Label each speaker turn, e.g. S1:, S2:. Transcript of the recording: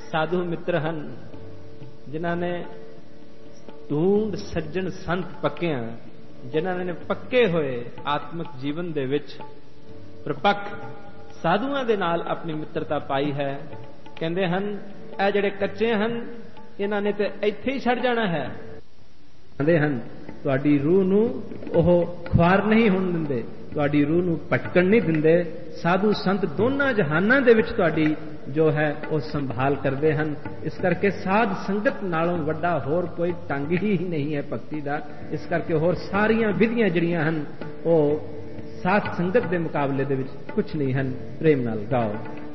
S1: ਸਾਧੂ ਮਿੱਤਰ ਹਨ ਜਿਨ੍ਹਾਂ ਨੇ ਢੂੰਡ ਸੱਜਣ ਸੰਤ ਪੱਕਿਆਂ, ਜਿਨ੍ਹਾਂ ਨੇ ਪੱਕੇ ਹੋਏ ਆਤਮਿਕ ਜੀਵਨ ਦੇ ਵਿੱਚ ਪ੍ਰਪੱਕ ਸਾਧੂਆਂ ਦੇ ਨਾਲ ਆਪਣੀ ਮਿੱਤਰਤਾ ਪਾਈ ਹੈ। ਕਹਿੰਦੇ ਹਨ ਇਹ ਜਿਹੜੇ ਕੱਚੇ ਹਨ ਇਹਨਾਂ ਨੇ ਤੇ ਇੱਥੇ ਹੀ ਛੱਡ ਜਾਣਾ ਹੈ। ਕਹਿੰਦੇ ਹਨ ਤੁਹਾਡੀ ਰੂਹ ਨੂੰ ਉਹ ਖੁਆਰ ਨਹੀਂ ਹੋਣ ਦਿੰਦੇ, ਤੁਹਾਡੀ ਰੂਹ ਨੂੰ ਭਟਕਣ ਨਹੀਂ ਦਿੰਦੇ। ਸਾਧੂ ਸੰਤ ਦੋਨਾਂ ਜਹਾਨਾਂ ਦੇ ਵਿੱਚ ਤੁਹਾਡੀ ਜੋ ਹੈ ਉਹ ਸੰਭਾਲ ਕਰਦੇ ਹਨ। ਇਸ ਕਰਕੇ ਸਾਧ ਸੰਗਤ ਨਾਲੋਂ ਵੱਡਾ ਹੋਰ ਕੋਈ ਢੰਗ ਹੀ ਨਹੀਂ ਹੈ ਭਗਤੀ ਦਾ। ਇਸ ਕਰਕੇ ਹੋਰ ਸਾਰੀਆਂ ਵਿਧੀਆਂ ਜਿਹੜੀਆਂ ਹਨ ਉਹ ਸਾਧ ਸੰਗਤ ਦੇ ਮੁਕਾਬਲੇ ਦੇ ਵਿੱਚ ਕੁਝ ਨਹੀਂ ਹਨ। ਪ੍ਰੇਮ ਨਾਲ ਗਾਓ।